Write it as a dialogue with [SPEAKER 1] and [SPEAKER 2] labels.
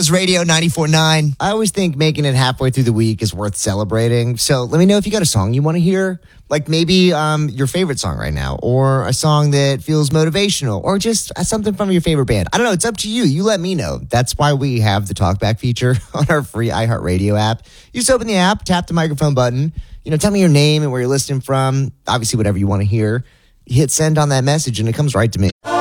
[SPEAKER 1] Heroes Radio 94.9. I always think making it halfway through the week is worth celebrating. So let me know if you got a song you want to hear. Like maybe your favorite song right now, or a song that feels motivational, or just something from your favorite band. I don't know. It's up to you. You let me know. That's why we have the talkback feature on our free iHeartRadio app. You just open the app, tap the microphone button. Tell me your name and where you're listening from. Obviously, whatever you want to hear. Hit send on that message, and it comes right to me.